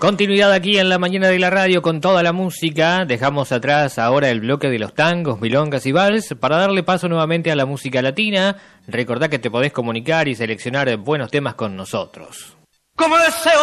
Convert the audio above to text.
Continuidad aquí en la mañana de la radio con toda la música. Dejamos atrás ahora el bloque de los tangos, milongas y vals para darle paso nuevamente a la música latina. Recordá que te podés comunicar y seleccionar buenos temas con nosotros. Como deseo